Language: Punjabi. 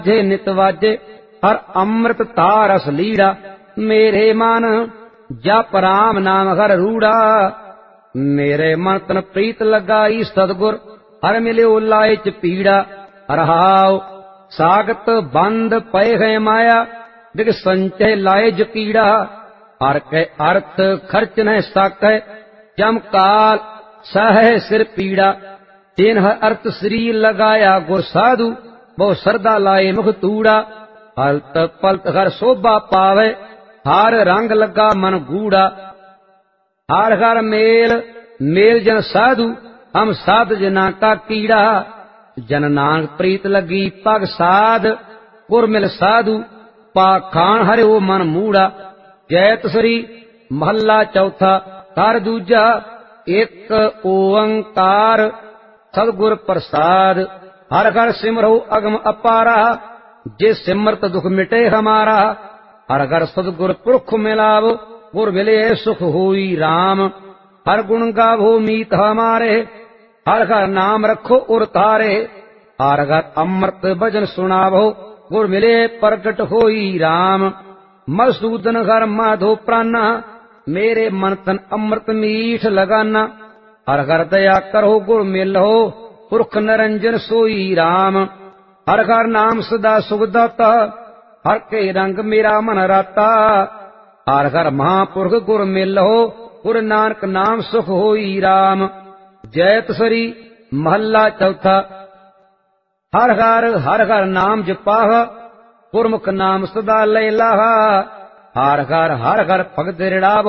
ਜੇ ਨਿਤ ਵਾਜੇ ਹਰ ਅੰਮ੍ਰਿਤ ਧਾਰਸ ਲੀੜਾ। ਮੇਰੇ ਮਨ ਜਪ ਰਾਮ ਨਾਮ ਹਰ ਰੂੜਾ। ਮੇਰੇ ਮਨ ਤਨ ਪ੍ਰੀਤ ਲਗਾਈ ਸਤਿਗੁਰ ਹਰ ਮਿਲਿਓ ਲਾਏ ਚ ਪੀੜਾ। ਰਹਾਉ ਸਾਗਤ ਬੰਦ ਪਏ ਹੈ ਮਾਇਆ ਦਿਗ ਸੰਚੈ ਲਾਏ ਜਕੀੜਾ। ਹਰ ਕੈ ਅਰਥ ਖਰਚ ਨ ਸਕੈ ਜਮ ਕਾਲ ਸਹਿ ਸਿਰ ਪੀੜਾ। ਤਿਨਹ ਅਰਥ ਸ੍ਰੀ ਲਗਾਇਆ ਗੁਰ ਸਾਧੂ ਬਹੁ ਸਰਦਾ ਲਾਏ ਮੁਖ ਤੂੜਾ। ਹਲਤ ਪਲਤ ਹਰ ਸੋਭਾ ਪਾਵੇ ਹਰ ਰੰਗ ਲੱਗਾ ਮਨ ਗੂੜਾ। ਹਰ ਹਰ ਮੇਲ ਮੇਲ ਜਨ ਸਾਧੂ ਹਮ ਸਾਧ ਜਨਾ ਕਾ ਕੀੜਾ। ਜਨ ਨਾਨਕ ਪ੍ਰੀਤ ਲੱਗੀ ਪਗ ਸਾਧ ਗੁਰ ਮਿਲ ਸਾਧੂ ਪਾਖਾਨ ਹਰਿਓ ਮਨ ਮੂੜਾ। ਜੈ ਤਸਰੀ ਮਹੱਲਾ ਚੌਥਾ ਕਰ ਦੂਜਾ ਇੱਕ ਓੰਕਾਰ ਸਤਿਗੁਰ ਪ੍ਰਸਾਦ। ਹਰ ਹਰ ਸਿਮਰੋ ਅਗਮ ਅਪਾਰਾ ਜੇ ਸਿਮਰਤ ਦੁਖ ਮਿਟੇ ਹਮਾਰਾ। ਹਰ ਹਰ ਸਤਿਗੁਰ ਪੁਰਖ ਮਿਲਾਵੋ ਗੁਰ ਮਿਲੇ ਸੁਖ ਹੋਈ ਰਾਮ। ਹਰ ਗੁਣ ਗਾਵੋ ਮੀਤ ਹਮਾਰੇ ਹਰ ਹਰ ਨਾਮ ਰੱਖੋ ਉਰ ਤਾਰੇ। ਹਰ ਹਰ ਅੰਮ੍ਰਿਤ ਭਜਨ ਸੁਣਾਵੋ ਗੁਰ ਮਿਲੇ ਪ੍ਰਗਟ ਹੋਈ ਰਾਮ। ਮਸੂਦਨ ਹਰ ਮਾਧੋ ਪ੍ਰਾਨਾ ਮੇਰੇ ਮਨ ਤਨ ਅੰਮ੍ਰਿਤ ਮੀਠ ਲਗਾਨਾ। ਹਰ ਹਰ ਦਇਆ ਕਰੋ ਗੁਰ ਮਿਲੋ ਪੁਰਖ ਨਿਰੰਜਨ ਸੋਈ ਰਾਮ। ਹਰ ਹਰ ਨਾਮ ਸਦਾ ਸੁਖ ਦਾਤਾ ਹਰ ਕੇ ਰੰਗ ਮੇਰਾ ਮਨ ਰਾਤਾ। ਹਰ ਹਰ ਮਹਾਂਪੁਰਖ ਗੁਰ ਮਿਲੋ ਗੁਰ ਨਾਨਕ ਨਾਮ ਸੁਖ ਹੋਈ ਰਾਮ। ਜੈ ਤਸਰੀ ਮਹੱਲਾ ਚੌਥਾ ਹਰ ਹਰ ਨਾਮ ਜਪਾਹ ਗੁਰਮੁਖ ਨਾਮ ਸਦਾ ਲੈ ਲਾਹਾ। ਹਰ ਹਰ ਭਗਤ ਰਿੜਾਵ